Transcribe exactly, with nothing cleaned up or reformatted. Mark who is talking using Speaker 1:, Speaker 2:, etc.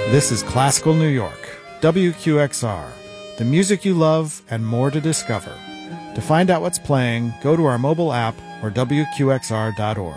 Speaker 1: This is Classical New York, W Q X R, the music you love and more to discover. To find out what's playing, go to our mobile app or W Q X R dot org.